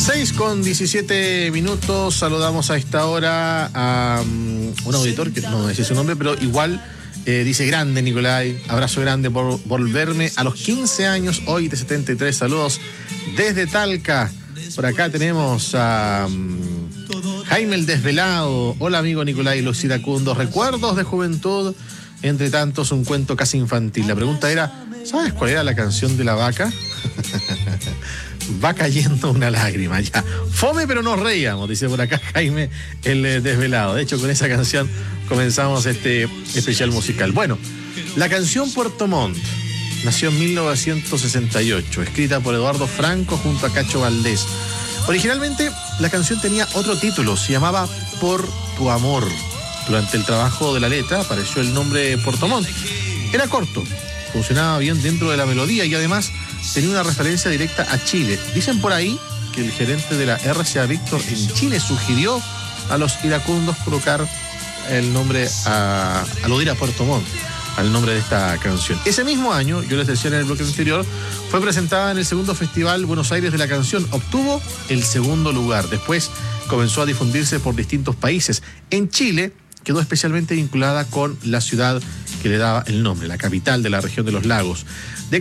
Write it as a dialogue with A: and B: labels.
A: 6:17. Saludamos a esta hora a un auditor que no dice su nombre, pero igual dice: grande Nicolai, abrazo grande por volverme a los 15 años, hoy de 73. Saludos desde Talca. Por acá tenemos a Jaime el Desvelado. Hola amigo Nicolai, los iracundos, recuerdos de juventud, entre tantos un cuento casi infantil. La pregunta era: ¿sabes cuál era la canción de la vaca? Va cayendo una lágrima, ya. Fome, pero nos reíamos, dice por acá Jaime el Desvelado. De hecho, con esa canción comenzamos este especial musical. Bueno, la canción Puerto Montt nació en 1968, escrita por Eduardo Franco junto a Cacho Valdés. Originalmente, la canción tenía otro título, se llamaba Por tu amor. Durante el trabajo de la letra apareció el nombre Puerto Montt. Era corto, funcionaba bien dentro de la melodía y además tenía una referencia directa a Chile. Dicen por ahí que el gerente de la RCA Víctor en Chile sugirió a los iracundos colocar el nombre aludir a Puerto Montt, al nombre de esta canción. Ese mismo año, yo les decía en el bloque anterior, fue presentada en el segundo Festival Buenos Aires de la Canción. Obtuvo el segundo lugar. Después comenzó a difundirse por distintos países. En Chile quedó especialmente vinculada con la ciudad que le daba el nombre, la capital de la región de los lagos.